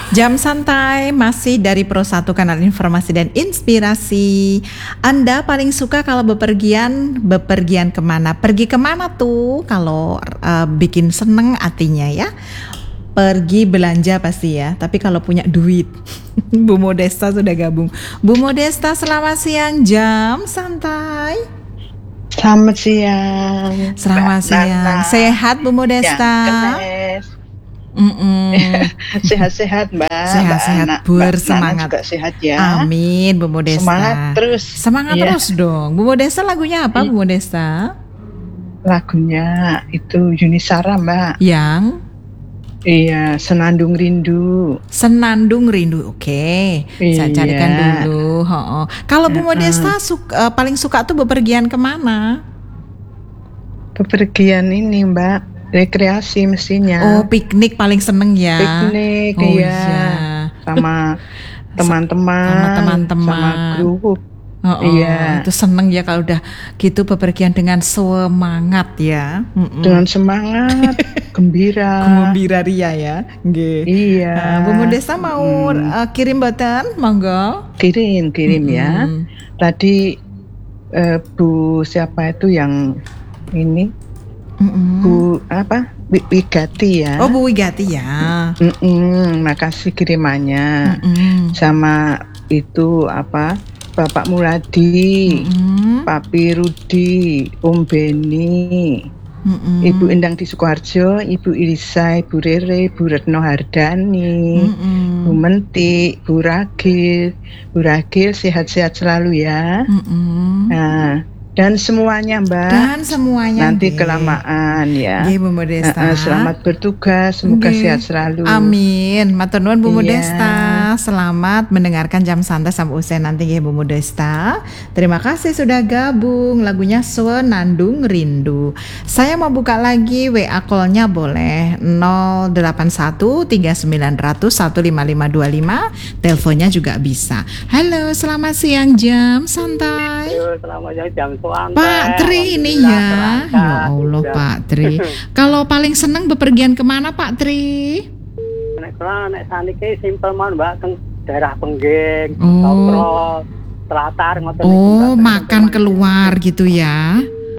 Jam santai masih dari Pro 1 Kanal Informasi dan Inspirasi. Anda paling suka kalau bepergian kemana? Pergi kemana tuh kalau bikin seneng hatinya ya? Pergi belanja pasti ya, tapi kalau punya duit. Bu Modesta sudah gabung. Bu Modesta, selamat siang, jam santai. Selamat siang. Selamat siang. Sehat Bu Modesta? Sehat-sehat Mbak. Sehat-sehat, bersemangat. Juga sehat ya. Amin Bu Modesta. Semangat terus. Semangat terus dong. Bu Modesta lagunya apa Bu Modesta? Lagunya itu Yuni Shara Mbak. Yang? Iya, Senandung Rindu. Senandung Rindu, oke. Saya carikan dulu. Kalau Bu Modesta paling suka tuh bepergian kemana? Bepergian ini Mbak. Rekreasi mestinya. Oh, piknik paling seneng ya. Piknik, iya. Sama teman-teman. Sama grup. Iya. Itu seneng ya kalau udah gitu bepergian dengan semangat ya. Dengan semangat, gembira. Gembira ria ya. Nggih. Iya. Bu Modesta mau kirim boten, monggo. Kirim ya. Tadi Bu siapa itu yang ini? Bu apa? Wigati ya. Oh, Bu Wigati ya. Makasih kirimannya. Sama itu apa? Bapak Muladi, Papi Rudi, Om Beni, Ibu Endang di Sukoharjo, Ibu Ilisa, Ibu Rere, Bu Retno Hardani, Bu Menti, Bu Ragil sehat-sehat selalu ya. Nah, dan semuanya Mbak. Dan semuanya. Nanti kelamaan ya. Bu Modesta. Selamat bertugas, semoga sehat selalu. Amin. Matur nuwun Bu Modesta. Selamat mendengarkan jam santai sampai usai nanti Bu Modesta. Terima kasih sudah gabung. Lagunya Senandung Rindu. Saya mau buka lagi WA call-nya boleh 081 3900 15525. Teleponnya juga bisa. Halo, selamat siang jam santai. Halo, selamat siang jam santai. Pak Tri ini ya. Ya Allah Pak Tri. Kalau paling seneng bepergian kemana Pak Tri? Nek saniki simpel mon Mbak teng daerah Pengging, Tokro, Telatar ngoten niku. Oh, makan keluar gitu ya.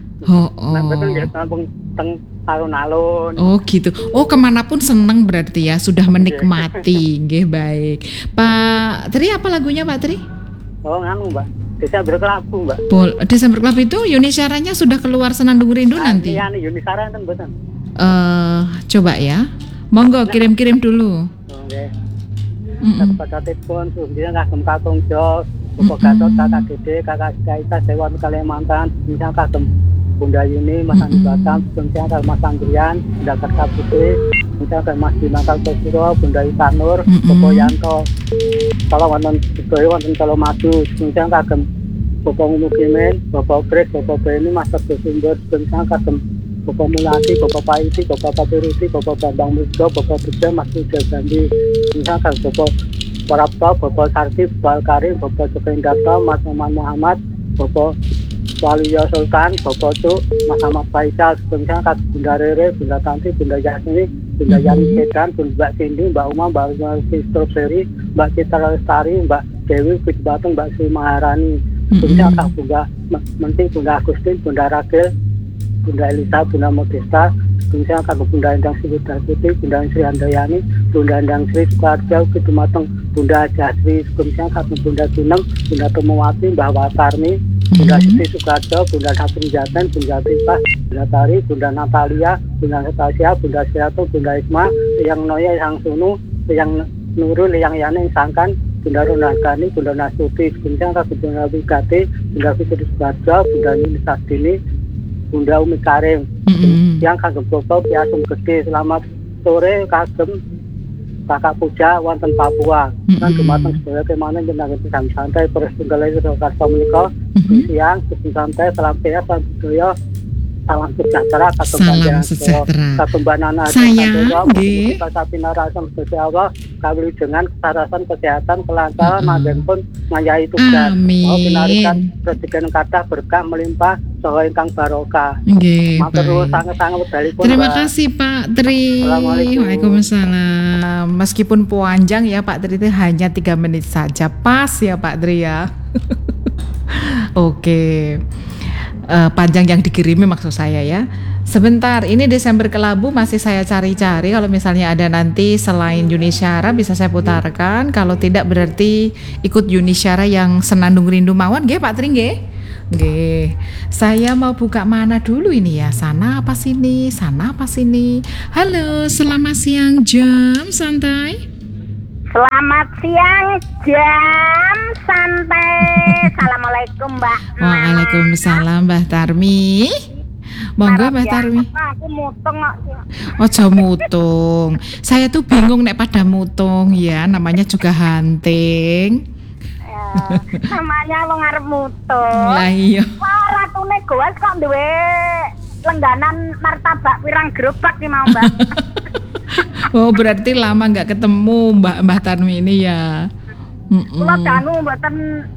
Nek mboten nggih teng alun-alun. Oh gitu. Oh, kemanapun seneng berarti ya, sudah menikmati. Nggih baik. Pak Tri, apa lagunya Pak Tri? Oh nganu Mbak, Desember Kelabu Mbak. Desember Kelabu itu Yuni Sharanya sudah keluar Senandung Rindu nanti? Iya nih Yuni Shara enten mboten? Coba ya. Monggo kirim-kirim dulu. Nggih. Pada telepon sudah kagem jos, Bapak Gatot, Kakak Gede, Kakak Kaita, Dewan Kalimantan, misal kagem Bunda Yuni, Mas Andi Batam, misal Mas Andrian, Bunda Kerta Putri, misal Mas Dinakal Pesuro, Bunda Itanur, Bapak Yanto. Kalau wonten sedaya wonten kalau maju, misal kagem Bapak Mukimin, Bapak Kris, Bapak Beni, Mas Teguh Sumber, misal kagem Bapak Mulati, Bapak Paiti, Bapak Patiruti, Bapak Bambang Mujo, Bapak Beja, Mas Suja Gandhi, misalkan Bapak Warapto, Bapak Sarki, Bapak Karim, Bapak Joko Indarto, Mas Muhammad, Bapak Waliyo Sultan, Bapak Cuk, Mas Ahmad Faisal, misalkan Bunda Rere, Bunda Tanti, Bunda Yasmi, Bunda Yani Sedan, Bunda Cindy, Mbak Uma, Mbak Strawberry, Mbak Citra Lestari, Mbak Dewi, Fit Batung, Mbak Sri Maharani, misalkan Bunda Menti, Bunda Agustin, Bunda Ragil, Bunda Elisa, Bunda Modesta, misalnya kagum Bunda Endang Sri Putih, Bunda Sri Handayani, Bunda Endang Sri Sukarjo, Kidumateng, Bunda Jasri, misalnya kagum Bunda Sunem, Bunda Tumawati, Mbah Watarni, Bunda Siti Sukarjo, Bunda Sapri Jaten, Bunda Tipas, Bunda Tari, Bunda Natalia, Bunda Natasha, Bunda Syato, Bunda Isma, yang Noya, yang Sunu, yang Nurul, yang Yani, yang Sangkan, Bunda Runagani, Bunda Nasuti, misalnya kagum Bunda Wigati, Bunda Fitri Sukarjo, Bunda Nini Sastini, Bunda Umi Karim, yang kagem Bapak Piasum Gede. Selamat sore kagem Kakak Puja wonten Papua. Kan dumateng sedaya kemana jenengan jam santai terus tunggal itu karsa menika siang santai salam sehat salam budaya salam sejahtera kagem Salam panjenengan sejahtera. kagem Banana Saya nggih. Sapinarasan Gusti Allah kawilujengan kesarasan kesehatan kelancaran manjenipun ngayahi tugas. Amin. Pinarikan rezeki kathah berkah melimpah saha ingkang barokah. Nggih, Matur nuwun baik. sanget-sanget wedalipun. Terima Mbak. kasih Pak Tri. Assalamualaikum. Waalaikumsalam. Meskipun panjang ya Pak Tri itu hanya 3 menit saja. Pas ya Pak Tri ya. Oke. Panjang yang dikirimi maksud saya ya. Sebentar, ini Desember Kelabu masih saya cari-cari. Kalau misalnya ada nanti selain Yuni Syara bisa saya putarkan. Kalau tidak berarti ikut Yuni Syara yang Senandung Rindu mawon nggih Pak Tri nggih. Nggih. Saya mau buka mana dulu ini ya? Sana apa sini? Sana apa sini? Halo, selamat siang jam santai. Selamat siang jam santai. Assalamualaikum Mbak. Waalaikumsalam Mbah Tarmi. Monggo Mbah Tarmi. Aku mutung kok. Ojo mutung. Saya tuh bingung nek pada mutung ya, namanya juga hunting. Namanya lo ngarep mutung. Lah iya. Wah, ratune goes kok duwe lengganan martabak pirang gerobak ki mau Mbak. Oh, berarti lama nggak ketemu Mbah Tarmi ini ya. Kula danu mboten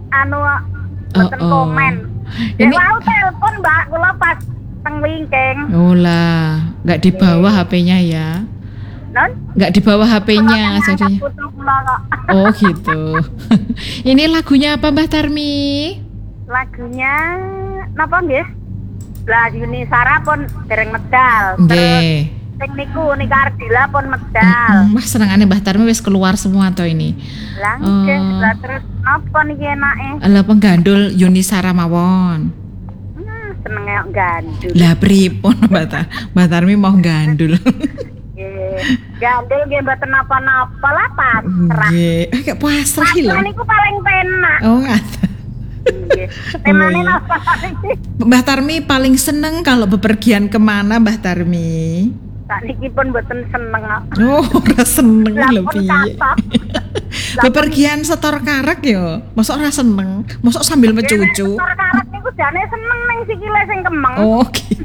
mboten komen. Ini Mau telepon Mbak, kula pas teng wingking. oh lah, nggak dibawa HP-nya ya. Non? Nggak dibawa HP-nya jadinya. Putu kula kok. Oh gitu. Ini lagunya apa Mbah Tarmi? Lagunya napa nggih? Lah Yuni Sara pun dereng medal. Nggih. Sing niku Nika Ardila pun medal. Wah senengane Mbah Tarmi wis keluar semua to ini. Lah nggih, lah terus napa niki enake? Lah penggandul Yuni Sara mawon. Senenge kok gandul. Lah pripun Mbah Tarmi mau gandul. Nggih. Gandul nggih mboten napa-napa lah pasrah. Nggih, kayak pasrah lho. Pasrah niku paling penak. Oh ngaten. Nggih. Temane iya. napa iki? Mbah Tarmi paling seneng kalau bepergian kemana Mbah Tarmi? Sakniki pun mboten seneng kok. Oh, ora seneng lho Lah, pun piye. kapok. Bepergian setor karek yo. Mosok ora seneng, mosok sambil mencucu. Motor karet niku jane seneng ning sikile sing kemeng. Oh gitu.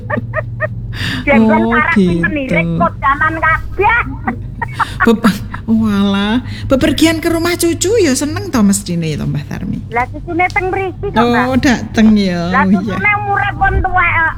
Jenggon oh, karet sing gitu. senirik kok jalan kabeh. Walah, bepergian ke rumah cucu ya seneng to mestine ya to Mbah Tarmi. Lah cucune teng mriki kok, Mbak. Oh, dateng ya. Lah Oh iya. cucune umure pun tuwek kok.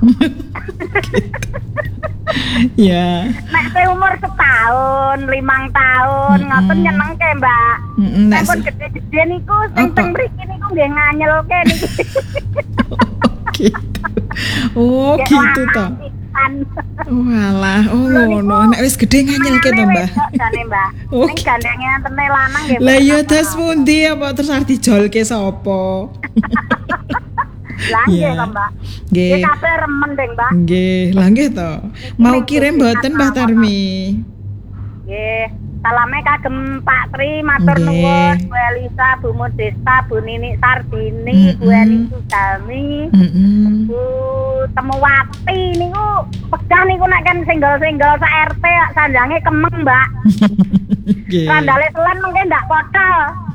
Ya. Nek teh umur setahun, 5 tahun, ngoten nyenengke, Mbak. Nek Nek pun gede-gede niku sing Apa? teng mriki niku nggih nganyelke niki. gitu. Oh, Nggih, gitu to. lanang. Walah, oh ngono. Nek wis gedhe nganyelke to, Mbah. Jane, Mbak. Oh, Ning gandenge tene lanang nggih. Lah iya das pundi apa terus arep dijolke sapa? Lah nggih Iya. to, Mbak. Nggih. Nggih kabeh remen deh, Mbak. Nggih, lah nggih to. Mau kirim mboten Mbah Tarmi? Nggih. Salame kagem Pak Tri, matur Nggih. nuwun, Bu Elisa, Bu Modesta, Bu Nini Sardini, Bu Eni Sudami, Bu Temuwati niku pegah niku nek kan single-single sak RT sanjange kemeng, Mbak. Nggih. Randale selen mungkin ndak kotal.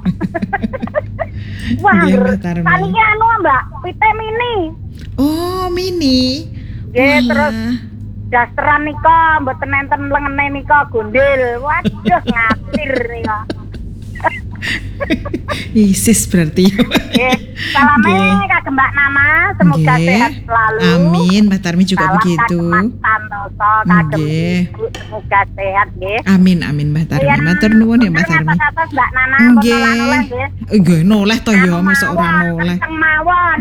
Wah, Nggih, Mbak Tarmi. saniki anu, Mbak, pite mini. Oh, mini. Nggih, Walah. terus dasteran nika mboten enten lengene nika gondel. Waduh ngatir nika. Isis berarti. Nggih, salame Nggih. kagem Mbak Nana, semoga Nggih. sehat selalu. Amin, Mbak Tarmi juga Salam begitu. kagem Mas Santoso, kagem Nggih. Ibu, semoga sehat nggih. Amin amin Mbak Tarmi. Matur nuwun ya Mbak Tarmi. Atas Mbak Nana Nggih. noleh nggih. Nggih, noleh to ya, masa ora Mawon, noleh. kenceng mawon.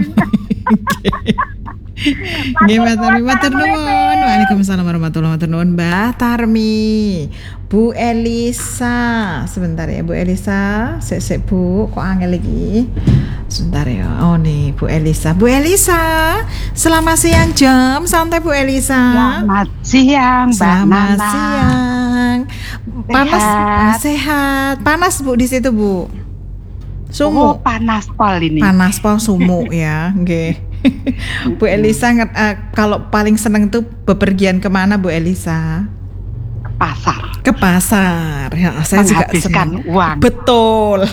Nggih Mbak Tarmi, matur nuwun. Waalaikumsalam warahmatullahi wabarakatuh. Mbak Tarmi. Bu Elisa, sebentar ya Bu Elisa. Sik Bu, kok angel iki. Sebentar ya. Oh nih Bu Elisa. Bu Elisa, selamat siang jam santai Bu Elisa. Selamat siang, Mbak Selamat Nana. siang. Panas, Sehat. sehat. Panas Bu di situ Bu. Oh, Sumuk. panas pol ini. Panas pol sumuk ya, nggih. Bu Elisa kalau paling seneng tuh bepergian kemana Bu Elisa? pasar. Ke pasar. Ya, saya juga Menghabiskan senang. uang. Betul.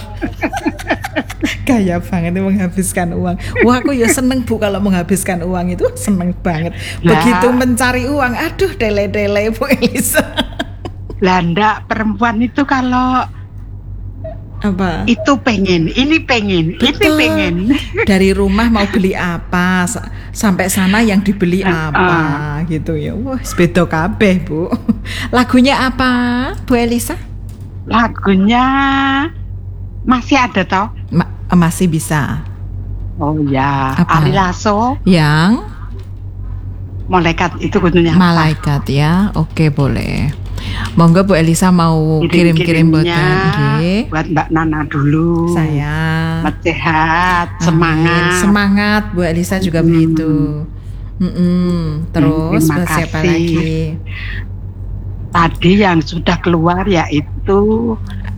Gaya banget itu menghabiskan uang. Wah, aku ya seneng Bu kalau menghabiskan uang itu seneng banget. Begitu mencari uang, aduh dele-dele Bu Elisa. Landa perempuan itu kalau Apa? itu pengen, ini pengen, Betul. ini pengen. Dari rumah mau beli apa, sampai sana yang dibeli apa gitu ya. Wah, beda kabeh Bu. Lagunya apa Bu Elisa? Lagunya masih ada toh? Masih bisa. Oh ya, Apa? Ari Lasso, Yang malaikat itu kudunya apa? malaikat ya. Oke, boleh. Monggo Bu Elisa mau kirim-kirim buatan nggih. buat Mbak Nana dulu. Sayang. Selamat sehat, Amin. semangat. Semangat Bu Elisa juga begitu. Terus Terima buat siapa kasih. lagi? Tadi yang sudah keluar yaitu